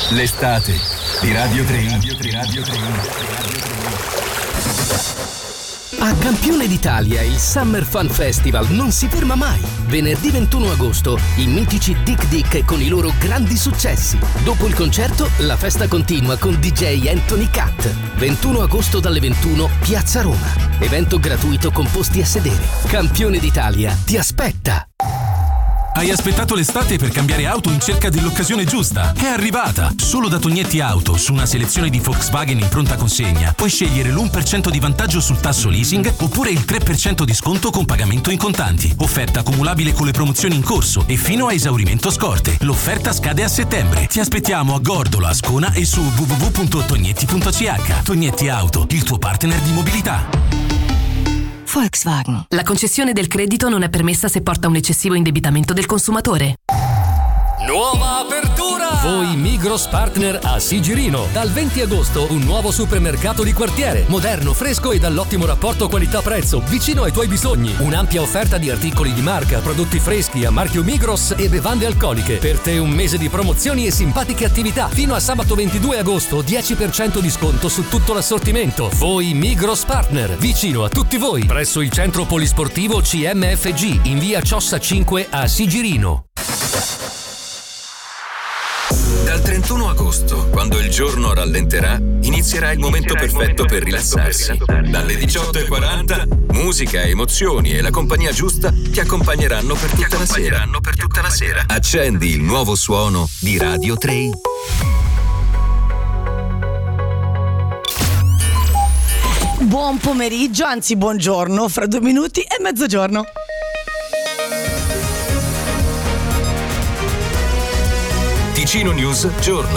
L'estate di Radio 3. A Campione d'Italia il Summer Fun Festival non si ferma mai. Venerdì 21 agosto i mitici Dick Dick con i loro grandi successi. Dopo il concerto la festa continua con DJ Anthony Cat. 21 agosto dalle 21 Piazza Roma. Evento gratuito con posti a sedere. Campione d'Italia ti aspetta. Hai aspettato l'estate per cambiare auto in cerca dell'occasione giusta? È arrivata! Solo da Tognetti Auto, su una selezione di Volkswagen in pronta consegna, puoi scegliere l'1% di vantaggio sul tasso leasing oppure il 3% di sconto con pagamento in contanti. Offerta cumulabile con le promozioni in corso e fino a esaurimento scorte. L'offerta scade a settembre. Ti aspettiamo a Gordola, Ascona e su www.tognetti.ch. Tognetti Auto, il tuo partner di mobilità. Volkswagen. La concessione del credito non è permessa se porta un eccessivo indebitamento del consumatore. Nuova apertura! Voi Migros Partner a Sigirino. Dal 20 agosto un nuovo supermercato di quartiere. Moderno, fresco e dall'ottimo rapporto qualità-prezzo. Vicino ai tuoi bisogni. Un'ampia offerta di articoli di marca, prodotti freschi a marchio Migros e bevande alcoliche. Per te un mese di promozioni e simpatiche attività. Fino a sabato 22 agosto 10% di sconto su tutto l'assortimento. Voi Migros Partner. Vicino a tutti voi. Presso il centro polisportivo CMFG in via Ciossa 5 a Sigirino. Dal 31 agosto, quando il giorno rallenterà, inizierà il momento perfetto per rilassarsi. Dalle 18:40, musica, emozioni e la compagnia giusta ti accompagneranno per tutta la sera. Accendi il nuovo suono di Radio 3. Buon pomeriggio, anzi buongiorno, fra 2 minuti è mezzogiorno. Ticino News Giorno.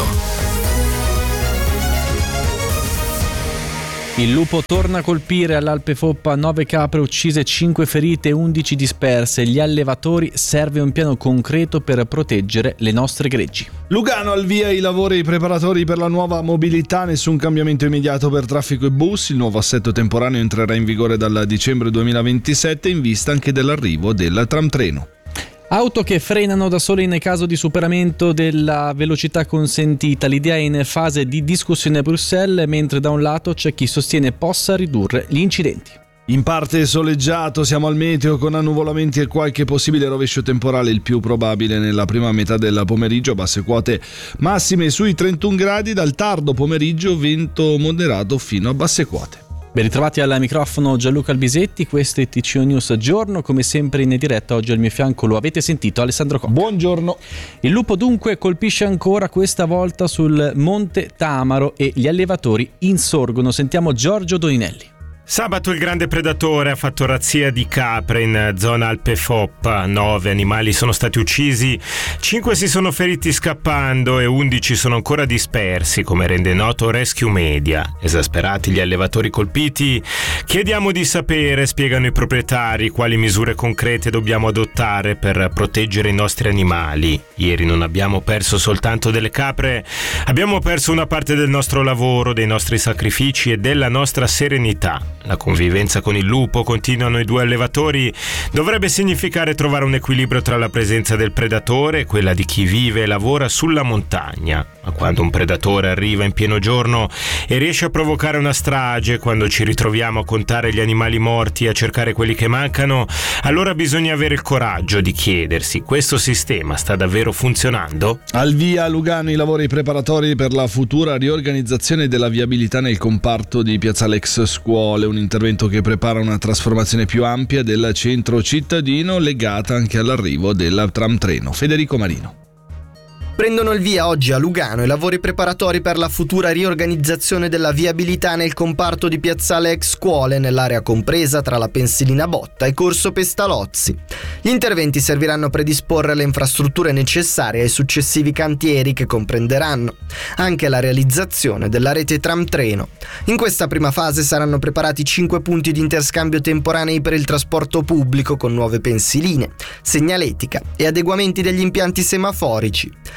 Il lupo torna a colpire all'Alpe Foppa, 9 capre uccise, 5 ferite e 11 disperse. Gli allevatori, serve un piano concreto per proteggere le nostre greggi. Lugano al via i lavori preparatori per la nuova mobilità, nessun cambiamento immediato per traffico e bus. Il nuovo assetto temporaneo entrerà in vigore dal dicembre 2027 in vista anche dell'arrivo del tram treno. Auto che frenano da sole in caso di superamento della velocità consentita. L'idea è in fase di discussione a Bruxelles, mentre da un lato c'è chi sostiene possa ridurre gli incidenti. In parte soleggiato, siamo al meteo con annuvolamenti e qualche possibile rovescio temporale, il più probabile nella prima metà del pomeriggio, basse quote massime sui 31 gradi, dal tardo pomeriggio vento moderato fino a basse quote. Ben ritrovati al microfono Gianluca Albisetti, questo è TCO News Giorno, come sempre in diretta. Oggi al mio fianco, lo avete sentito, Alessandro Cocca. Buongiorno. Il lupo dunque colpisce ancora, questa volta sul Monte Tamaro, e gli allevatori insorgono. Sentiamo Giorgio Doninelli. Sabato il grande predatore ha fatto razzia di capre in zona Alpe Foppa. 9 animali sono stati uccisi, 5 si sono feriti scappando e 11 sono ancora dispersi, come rende noto Rescue Media. Esasperati gli allevatori colpiti, chiediamo di sapere, spiegano i proprietari, quali misure concrete dobbiamo adottare per proteggere i nostri animali. Ieri non abbiamo perso soltanto delle capre, abbiamo perso una parte del nostro lavoro, dei nostri sacrifici e della nostra serenità. La convivenza con il lupo, continuano i 2 allevatori, dovrebbe significare trovare un equilibrio tra la presenza del predatore e quella di chi vive e lavora sulla montagna. Ma quando un predatore arriva in pieno giorno e riesce a provocare una strage, quando ci ritroviamo a contare gli animali morti e a cercare quelli che mancano, allora bisogna avere il coraggio di chiedersi: questo sistema sta davvero funzionando? Al via a Lugano i lavori preparatori per la futura riorganizzazione della viabilità nel comparto di Piazzale Ex Scuole, un intervento che prepara una trasformazione più ampia del centro cittadino, legata anche all'arrivo del tram treno. Federico Marino. Prendono il via oggi a Lugano i lavori preparatori per la futura riorganizzazione della viabilità nel comparto di Piazzale Ex Scuole, nell'area compresa tra la Pensilina Botta e Corso Pestalozzi. Gli interventi serviranno a predisporre le infrastrutture necessarie ai successivi cantieri, che comprenderanno anche la realizzazione della rete tram treno. In questa prima fase saranno preparati 5 punti di interscambio temporanei per il trasporto pubblico, con nuove pensiline, segnaletica e adeguamenti degli impianti semaforici.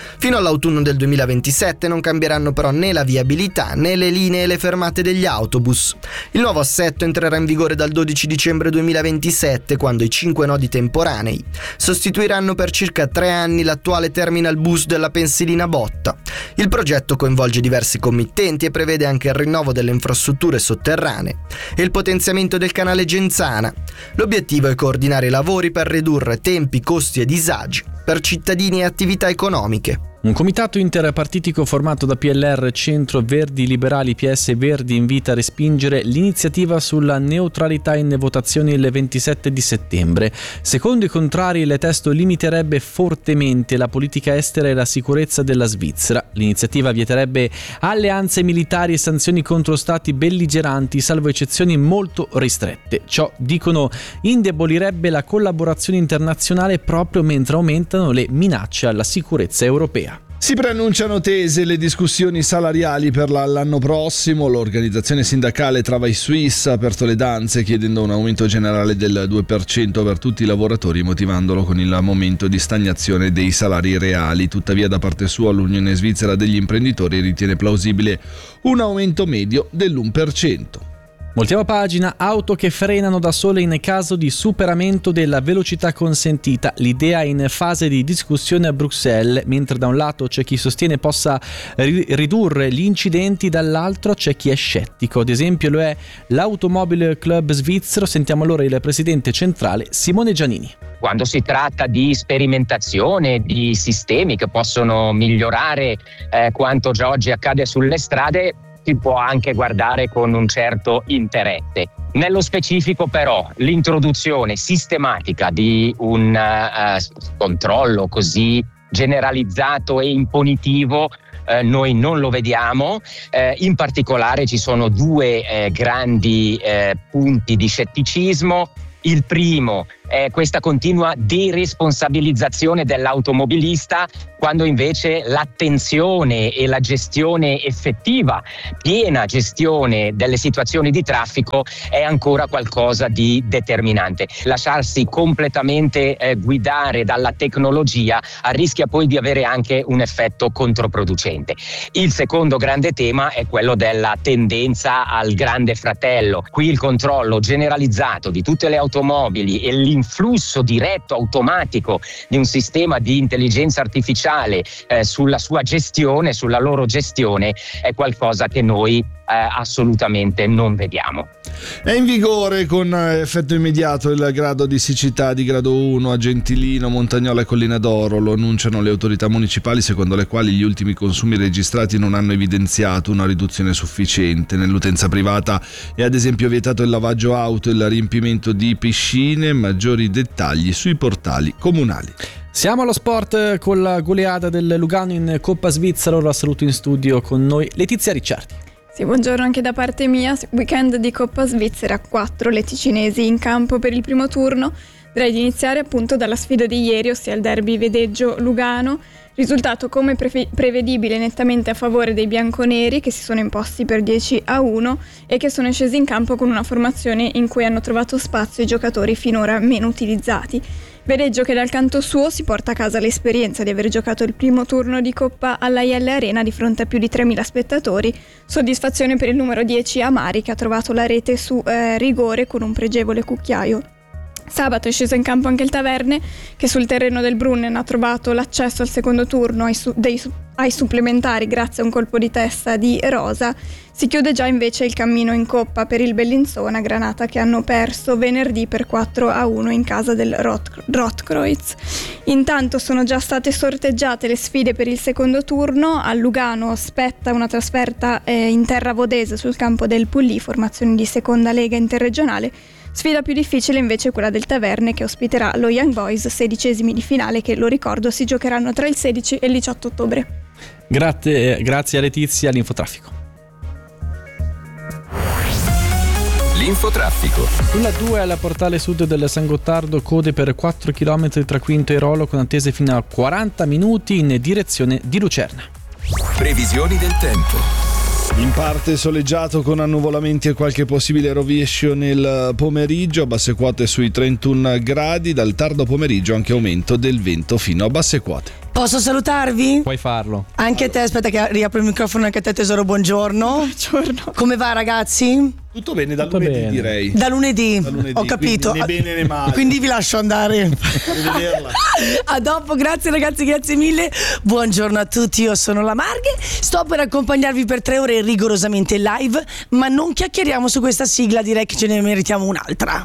Fino all'autunno del 2027 non cambieranno però né la viabilità né le linee e le fermate degli autobus. Il nuovo assetto entrerà in vigore dal 12 dicembre 2027, quando i 5 nodi temporanei sostituiranno per circa 3 anni l'attuale terminal bus della Pensilina Botta. Il progetto coinvolge diversi committenti e prevede anche il rinnovo delle infrastrutture sotterranee e il potenziamento del canale Genzana. L'obiettivo è coordinare i lavori per ridurre tempi, costi e disagi per cittadini e attività economiche. Un comitato interpartitico formato da PLR, Centro, Verdi, Liberali, PS Verdi invita a respingere l'iniziativa sulla neutralità in votazioni il 27 di settembre. Secondo i contrari, il testo limiterebbe fortemente la politica estera e la sicurezza della Svizzera. L'iniziativa vieterebbe alleanze militari e sanzioni contro stati belligeranti, salvo eccezioni molto ristrette. Ciò, dicono, indebolirebbe la collaborazione internazionale proprio mentre aumentano le minacce alla sicurezza europea. Si preannunciano tese le discussioni salariali per l'anno prossimo. L'organizzazione sindacale Travail Suisse ha aperto le danze chiedendo un aumento generale del 2% per tutti i lavoratori, motivandolo con il momento di stagnazione dei salari reali. Tuttavia, da parte sua, l'Unione Svizzera degli Imprenditori ritiene plausibile un aumento medio dell'1%. Voltiamo pagina. Auto che frenano da sole in caso di superamento della velocità consentita. L'idea è in fase di discussione a Bruxelles, mentre da un lato c'è chi sostiene possa ridurre gli incidenti, dall'altro c'è chi è scettico. Ad esempio lo è l'Automobile Club svizzero. Sentiamo allora il presidente centrale Simone Giannini. Quando si tratta di sperimentazione di sistemi che possono migliorare quanto già oggi accade sulle strade, si può anche guardare con un certo interesse. Nello specifico però l'introduzione sistematica di un controllo così generalizzato e imponitivo noi non lo vediamo. In particolare ci sono due grandi punti di scetticismo. Il primo è questa continua deresponsabilizzazione dell'automobilista, quando invece l'attenzione e la gestione effettiva, piena gestione delle situazioni di traffico è ancora qualcosa di determinante. Lasciarsi completamente guidare dalla tecnologia rischia poi di avere anche un effetto controproducente. Il secondo grande tema è quello della tendenza al grande fratello. Qui il controllo generalizzato di tutte le automobili e l'influsso diretto automatico di un sistema di intelligenza artificiale sulla sua gestione, sulla loro gestione, è qualcosa che noi assolutamente non vediamo. È in vigore con effetto immediato il grado di siccità di grado 1 a Gentilino, Montagnola e Collina d'Oro. Lo annunciano le autorità municipali, secondo le quali gli ultimi consumi registrati non hanno evidenziato una riduzione sufficiente. Nell'utenza privata è ad esempio vietato il lavaggio auto e il riempimento di piscine. Maggiori dettagli sui portali comunali. Siamo allo sport con la goleada del Lugano in Coppa Svizzera. Ora saluto in studio con noi Letizia Ricciardi. Sì, buongiorno anche da parte mia. Weekend di Coppa Svizzera, 4 le ticinesi in campo per il primo turno. Direi di iniziare appunto dalla sfida di ieri, ossia il derby Vedeggio-Lugano. Risultato come prevedibile nettamente a favore dei bianconeri, che si sono imposti per 10-1 e che sono scesi in campo con una formazione in cui hanno trovato spazio i giocatori finora meno utilizzati. Vedeggio che dal canto suo si porta a casa l'esperienza di aver giocato il primo turno di Coppa alla IL Arena di fronte a più di 3.000 spettatori. Soddisfazione per il numero 10 Amari, che ha trovato la rete su rigore con un pregevole cucchiaio. Sabato è sceso in campo anche il Taverne, che sul terreno del Brunnen ha trovato l'accesso al secondo turno ai supplementari grazie a un colpo di testa di Rosa. Si chiude già invece il cammino in Coppa per il Bellinzona, Granata che hanno perso venerdì per 4-1 in casa del Rotkreuz. Intanto sono già state sorteggiate le sfide per il secondo turno. A Lugano spetta una trasferta in terra vodese sul campo del Pully, formazione di seconda lega interregionale. Sfida più difficile invece è quella del Taverne, che ospiterà lo Young Boys, 16esimi di finale, che, lo ricordo, si giocheranno tra il 16 e il 18 ottobre. Grazie a Letizia. L'infotraffico. L'infotraffico. Sulla 2 alla portale sud del San Gottardo, code per 4 km tra Quinto e Rolo, con attese fino a 40 minuti in direzione di Lucerna. Previsioni del tempo. In parte soleggiato con annuvolamenti e qualche possibile rovescio nel pomeriggio, a basse quote sui 31 gradi, dal tardo pomeriggio anche aumento del vento fino a basse quote. Posso salutarvi? Puoi farlo. Anche te, aspetta che riapro il microfono anche a te tesoro, buongiorno. Buongiorno. Come va ragazzi? Tutto bene, da lunedì direi. Da lunedì, ho capito. Né bene né male. Quindi vi lascio andare. Rivederla. A dopo, grazie ragazzi, grazie mille. Buongiorno a tutti, io sono la Marghe. Sto per accompagnarvi per 3 ore rigorosamente live, ma non chiacchieriamo su questa sigla, direi che ce ne meritiamo un'altra.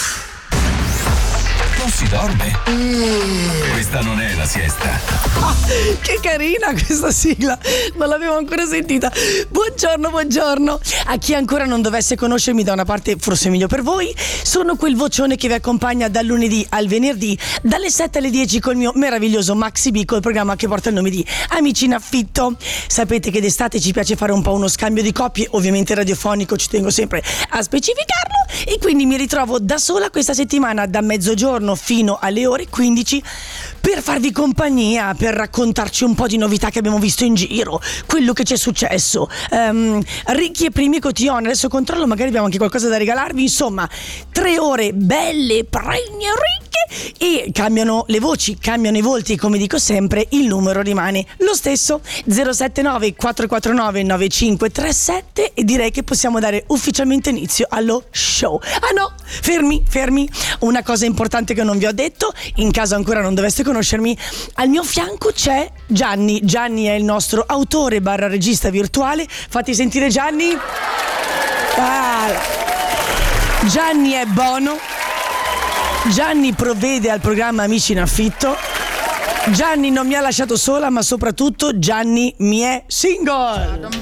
Non si dorme? Questa non è la siesta. Che carina questa sigla, non l'avevo ancora sentita. Buongiorno, buongiorno. A chi ancora non dovesse conoscermi, da una parte forse meglio per voi, sono quel vocione che vi accompagna dal lunedì al venerdì dalle 7 alle 10 col mio meraviglioso Maxi B, col programma che porta il nome di Amici in Affitto. Sapete che d'estate ci piace fare un po' uno scambio di coppie, ovviamente radiofonico, ci tengo sempre a specificarlo, e quindi mi ritrovo da sola questa settimana da mezzogiorno fino alle ore 15 per farvi compagnia, per raccontarci un po' di novità che abbiamo visto in giro, quello che ci è successo, ricchi e primi cotillon. Adesso controllo, magari abbiamo anche qualcosa da regalarvi. Insomma, 3 ore belle, pregne, ricche, e cambiano le voci, cambiano i volti, come dico sempre, il numero rimane lo stesso, 079 449 9537, e direi che possiamo dare ufficialmente inizio allo show. Ah no, fermi, una cosa importante che non vi ho detto, in caso ancora non doveste conoscermi, al mio fianco c'è Gianni. Gianni è il nostro autore / regista virtuale. Fatti sentire Gianni. Gianni è Bono. Gianni provvede al programma Amici in Affitto. Gianni non mi ha lasciato sola, ma soprattutto Gianni mi è single.